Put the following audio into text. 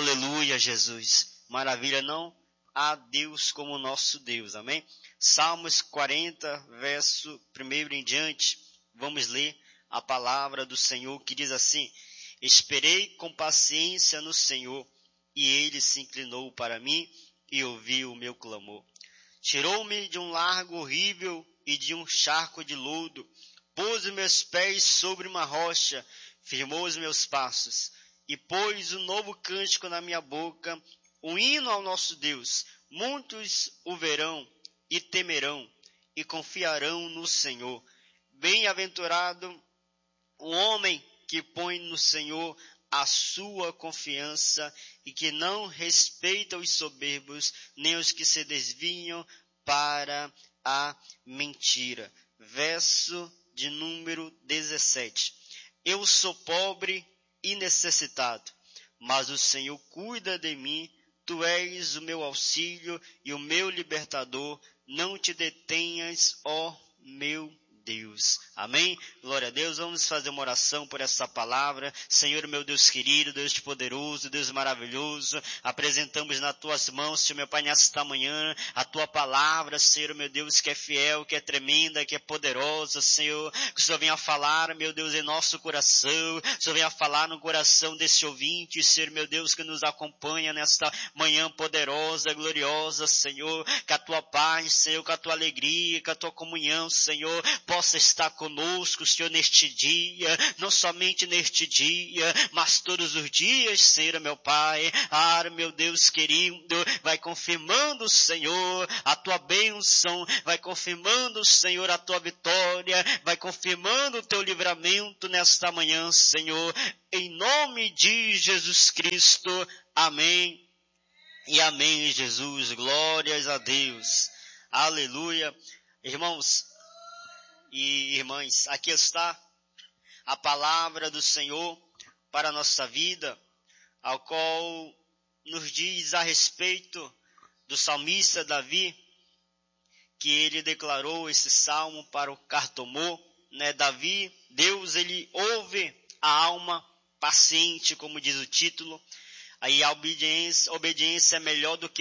Aleluia, Jesus. Maravilha, não há Deus como o nosso Deus, amém? Salmos 40, verso 1 em diante, vamos ler a palavra do Senhor que diz assim: Esperei com paciência no Senhor, e Ele se inclinou para mim e ouviu o meu clamor. Tirou-me de um largo horrível e de um charco de lodo, pôs os meus pés sobre uma rocha, firmou os meus passos, e pôs um novo cântico na minha boca, um hino ao nosso Deus. Muitos o verão e temerão, e confiarão no Senhor. Bem-aventurado o homem que põe no Senhor a sua confiança e que não respeita os soberbos, nem os que se desviam para a mentira. Verso de número 17. Eu sou pobre e necessitado, mas o Senhor cuida de mim. Tu és o meu auxílio e o meu libertador. Não te detenhas, ó meu Deus. Amém? Glória a Deus. Vamos fazer uma oração por essa palavra. Senhor, meu Deus querido, Deus poderoso, Deus maravilhoso, apresentamos nas tuas mãos, Senhor, meu Pai, nesta manhã, a tua palavra, Senhor, meu Deus, que é fiel, que é tremenda, que é poderosa, Senhor, que o Senhor venha falar, meu Deus, em nosso coração, o Senhor venha falar no coração desse ouvinte, Senhor, meu Deus, que nos acompanha nesta manhã poderosa, gloriosa, Senhor, que a tua paz, Senhor, que a tua alegria, que a tua comunhão, Senhor, possa estar conosco, Senhor, neste dia, não somente neste dia, mas todos os dias, Senhor, meu Pai. Meu Deus querido, vai confirmando, Senhor, a tua bênção, vai confirmando, Senhor, a tua vitória, vai confirmando o teu livramento nesta manhã, Senhor, em nome de Jesus Cristo. Amém e amém, Jesus. Glórias a Deus. Aleluia. Irmãos e irmãs, aqui está a palavra do Senhor para a nossa vida, ao qual nos diz a respeito do salmista Davi, que ele declarou esse salmo para o cartomor, né? Davi, Deus, ele ouve a alma paciente, como diz o título, aí a obediência é melhor do que